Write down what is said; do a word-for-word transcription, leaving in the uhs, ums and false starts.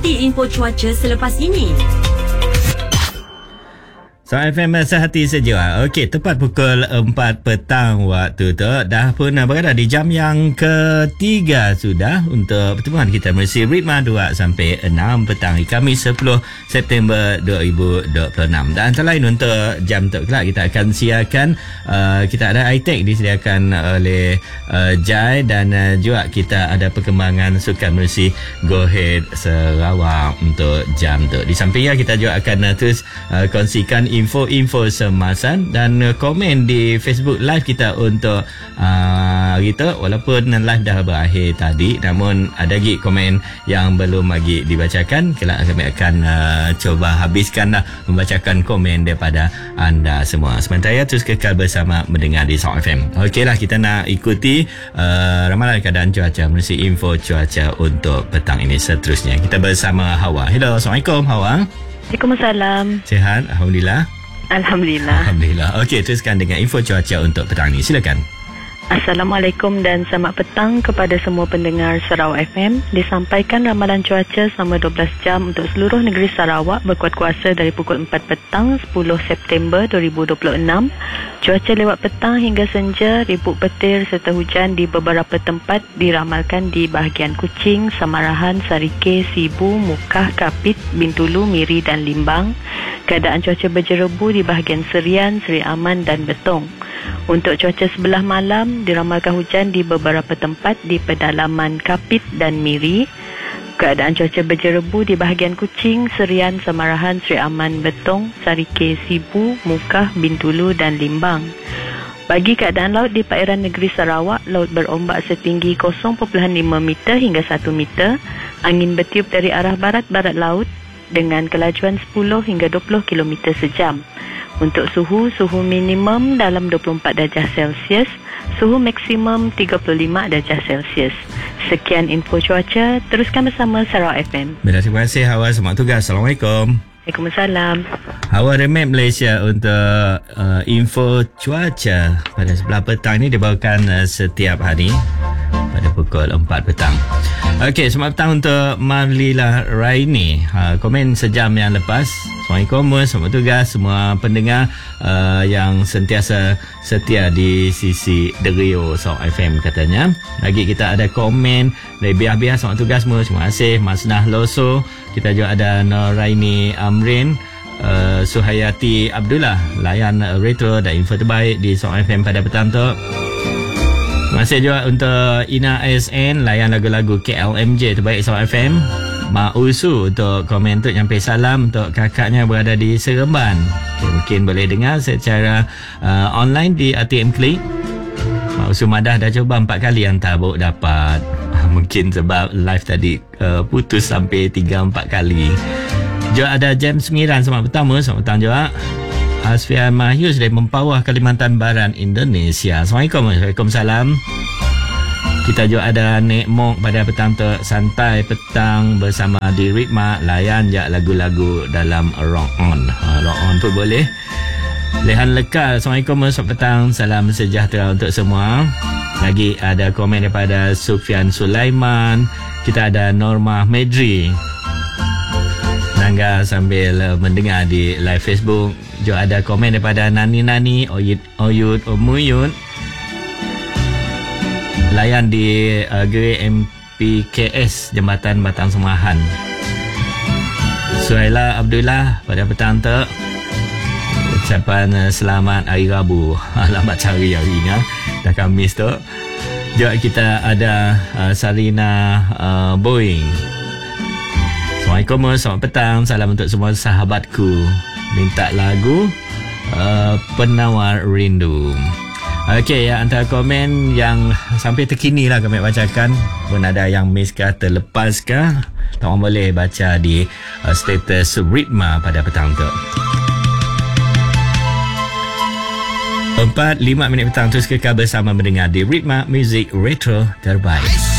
ikuti info cuaca selepas ini. Soal F M Sehati Sejuk. Okey, tepat pukul empat petang waktu tu. Dah pun berada di jam yang ketiga sudah untuk pertemuan kita Mercy Ritma dua sampai enam petang hari Khamis sepuluh September dua ribu dua puluh enam. Dan antara lain untuk jam tu kelak kita akan siarkan uh, kita ada iTech disediakan oleh uh, Jai dan uh, juga kita ada perkembangan sukan Mercy Go Ahead Sarawak untuk jam tu. Di sampingnya kita juga akan uh, terus uh, kongsikan info-info semasan dan uh, komen di Facebook live kita untuk uh, kita walaupun live dah berakhir tadi, namun ada lagi komen yang belum lagi dibacakan. Kelak kami akan uh, cuba habiskan dah membacakan komen daripada anda semua. Sementara terus kekal bersama mendengar di Sound F M. Okeylah, kita nak ikuti uh, ramalan keadaan cuaca, mesti info cuaca untuk petang ini seterusnya. Kita bersama Hawa. Hello, Assalamualaikum Hawa. Waalaikumsalam. Sihat? Alhamdulillah. Alhamdulillah. Alhamdulillah. Okey, teruskan dengan info cuaca untuk petang ini. Silakan. Assalamualaikum dan selamat petang kepada semua pendengar Sarawak F M. Disampaikan ramalan cuaca selama dua belas jam untuk seluruh negeri Sarawak berkuat kuasa dari pukul empat petang sepuluh September dua ribu dua puluh enam. Cuaca lewat petang hingga senja, ribut petir serta hujan di beberapa tempat diramalkan di bahagian Kuching, Samarahan, Sarike, Sibu, Mukah, Kapit, Bintulu, Miri dan Limbang. Keadaan cuaca berjerebu di bahagian Serian, Seri Aman dan Betong. Untuk cuaca sebelah malam, diramalkan hujan di beberapa tempat di pedalaman Kapit dan Miri. Keadaan cuaca berjerebu di bahagian Kuching, Serian, Samarahan, Seri Aman, Betong, Sarike, Sibu, Mukah, Bintulu dan Limbang. Bagi keadaan laut di perairan negeri Sarawak, laut berombak setinggi kosong perpuluhan lima meter hingga satu meter. Angin bertiup dari arah barat-barat laut dengan kelajuan sepuluh hingga dua puluh kilometer sejam. Untuk suhu, suhu minimum dalam dua puluh empat darjah Celsius, suhu maksimum tiga puluh lima darjah Celsius. Sekian info cuaca, teruskan bersama Sarawak F M. Baiklah, terima kasih Hawa, selamat tugas. Assalamualaikum. Waalaikumsalam. Hawa Remit Malaysia untuk uh, info cuaca pada sebelah petang ini dibawakan uh, setiap hari pada pukul empat petang. Okey, selamat petang untuk Marlila Raini. Ha, komen sejam yang lepas. Assalamualaikum, selamat tugas semua pendengar uh, yang sentiasa setia di sisi Derio Sound F M katanya. Lagi kita ada komen dari biar-biar, selamat tugas semua. Terima kasih Masnah Loso. Kita juga ada Noraini Amrin, uh, Suhayati Abdullah, layan uh, retro dan info terbaik di Sound F M pada petang tu. Terima kasih juga untuk Ina S N, layan lagu-lagu K L M J terbaik Sound F M. Mak Usu untuk komen tu nyampai salam untuk kakaknya berada di Seremban. Okay, mungkin boleh dengar secara uh, online di A T M Klik. Mak Usu Madah dah cuba empat kali hantar baru dapat. Mungkin sebab live tadi uh, putus sampai tiga empat kali. Juga ada James Miran, selamat petang. Selamat petang juga. Asfian Mahyus dari Mempawah, Kalimantan Barat, Indonesia. Assalamualaikum. Waalaikumsalam. Kita juga ada Nek Mok pada petang tu, santai petang bersama di Ritma, layan je lagu-lagu dalam Rock On. Ha, Rock On pun boleh. Lehan Lekal, Assalamualaikum, selamat petang, salam sejahtera untuk semua. Lagi ada komen daripada Sufian Sulaiman. Kita ada Norma Medri. Nangga sambil mendengar di live Facebook. Juga ada komen daripada Nani-Nani, Oyud, Oyud, Omuyud. Layan di uh, Gerai M P K S Jambatan Batang Semahan. Suhaila Abdullah pada petang tu, ucapan uh, selamat hari Rabu. Selamat cari hari ni, dah Khamis tu. Juga kita ada uh, Sarina uh, Boeing. Assalamualaikum, selamat petang, salam untuk semua sahabatku. Minta lagu uh, Penawar Rindu. Okey, ya, antara komen yang sampai terkini lah kami bacakan. Pun ada yang miss ke, terlepas ke, tak boleh baca di uh, status Ritma pada petang tu. empat lima minit petang, terus kekal bersama mendengar di Ritma Music Retro terbaik.